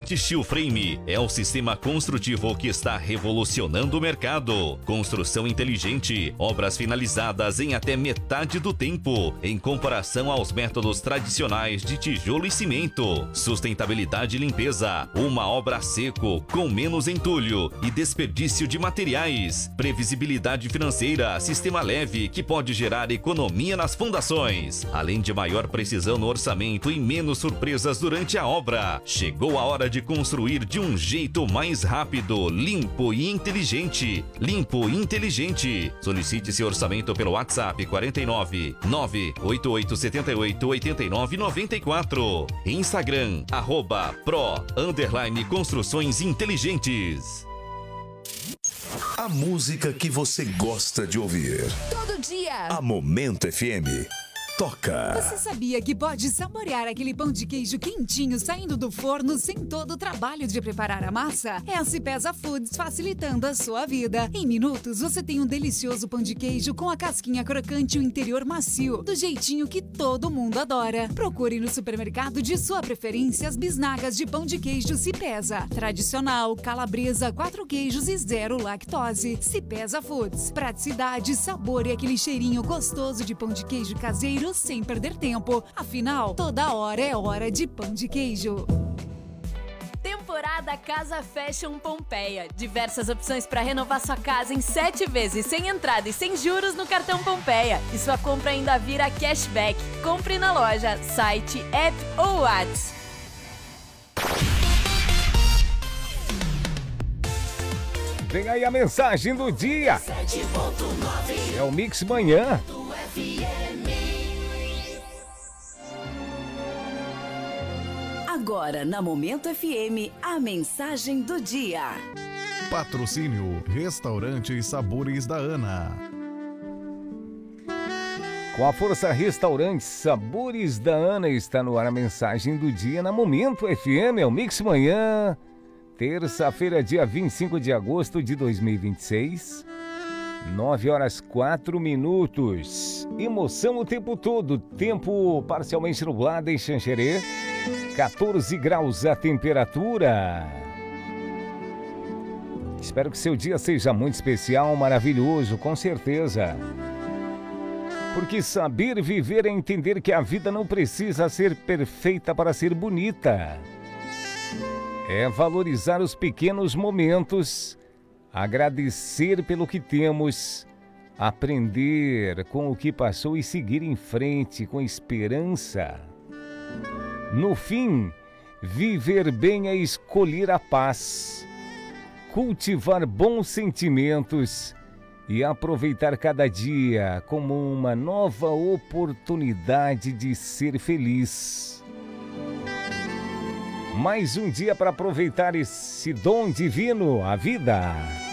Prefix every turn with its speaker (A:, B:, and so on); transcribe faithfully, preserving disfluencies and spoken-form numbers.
A: Smart Steel Frame é o sistema construtivo que está revolucionando o mercado. Construção inteligente, obras finalizadas em até metade do tempo, em comparação aos métodos tradicionais de tijolo e cimento. Sustentabilidade e limpeza, uma obra a seco, com menos entulho e desperdício de materiais. Previsibilidade financeira, sistema leve que pode gerar economia nas fundações, além de maior precisão no orçamento e menos surpresas durante a obra. Chegou a hora de construir de um jeito mais rápido, limpo e inteligente. Limpo e inteligente. Solicite seu orçamento pelo WhatsApp quarenta e nove, nove oito oito sete oito, oito nove nove quatro. Instagram, arroba pro, underline construções inteligentes.
B: A música que você gosta de ouvir.
C: Todo dia.
B: A Momento F M. Toca.
C: Você sabia que pode saborear aquele pão de queijo quentinho saindo do forno sem todo o trabalho de preparar a massa? É a Cipesa Foods facilitando a sua vida. Em minutos você tem um delicioso pão de queijo com a casquinha crocante e o interior macio, do jeitinho que todo mundo adora. Procure no supermercado de sua preferência as bisnagas de pão de queijo Cipesa. Tradicional, calabresa, quatro queijos e zero lactose. Cipesa Foods. Praticidade, sabor e aquele cheirinho gostoso de pão de queijo caseiro sem perder tempo. Afinal, toda hora é hora de pão de queijo.
D: Temporada Casa Fashion Pompeia. Diversas opções para renovar sua casa em sete vezes, sem entrada e sem juros no cartão Pompeia. E sua compra ainda vira cashback. Compre na loja, site, app ou WhatsApp.
E: Vem aí a mensagem do dia. É o Mix Manhã.
F: Agora, na Momento F M, a mensagem do dia.
G: Patrocínio Restaurante e Sabores da Ana.
E: Com a força Restaurante Sabores da Ana está no ar a mensagem do dia na Momento F M. É o Mix Manhã. Terça-feira, dia vinte e cinco de agosto de dois mil e vinte e seis. nove horas quatro minutos. Emoção o tempo todo. Tempo parcialmente nublado em Xanxerê. quatorze graus a temperatura. Espero que seu dia seja muito especial, maravilhoso, com certeza. Porque saber viver é entender que a vida não precisa ser perfeita para ser bonita. É valorizar os pequenos momentos, agradecer pelo que temos, aprender com o que passou e seguir em frente com esperança. No fim, viver bem é escolher a paz, cultivar bons sentimentos e aproveitar cada dia como uma nova oportunidade de ser feliz. Mais um dia para aproveitar esse dom divino, a vida.